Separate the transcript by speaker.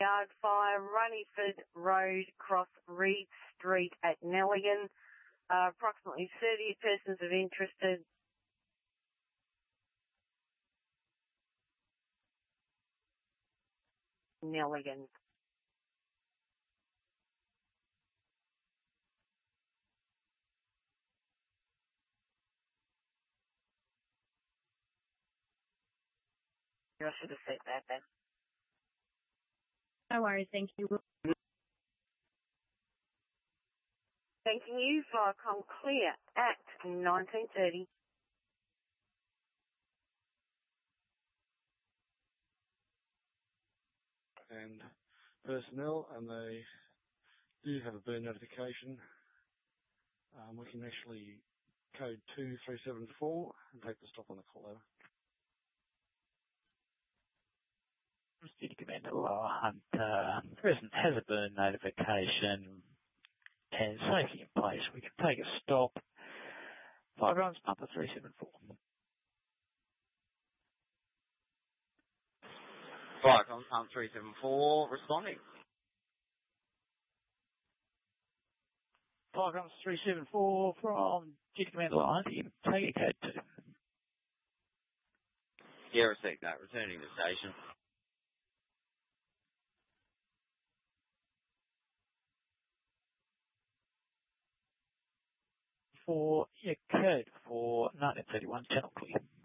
Speaker 1: Yard fire, Runniford Road, cross Reed Street at Nelligan. Approximately 30 persons of interest. Nelligan. I should have said that then.
Speaker 2: No worries, thank you.
Speaker 1: Thanking you for Clear at 1930.
Speaker 3: And personnel, and they do have a burn notification. We can actually code 2374 and take the stop on the call over.
Speaker 4: City Commander Lower Hunt, person has a burn notification and safety in place. We can take a stop. 5 runs, number 374.
Speaker 5: Fire Hunt 374, responding.
Speaker 4: 5 runs, 374 from City Commander Lower Hunt. You can take a code 2.
Speaker 5: Yeah, received that. Returning to station.
Speaker 4: For your code for 1931 channel clear.